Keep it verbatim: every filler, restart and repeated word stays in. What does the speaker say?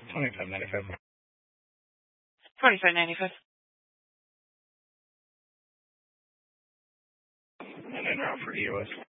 Twenty-five ninety-five. Twenty-five ninety-five. And then now for E O S.